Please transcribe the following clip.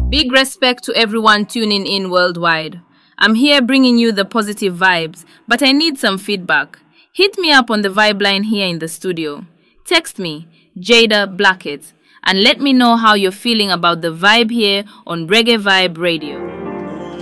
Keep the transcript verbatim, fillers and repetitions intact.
Big respect to everyone tuning in worldwide. I'm here bringing you the positive vibes, but I need some feedback. Hit me up on the vibe line here in the studio. Text me, Jada Blackett, and let me know how you're feeling about the vibe here on Reggae Vibe Radio.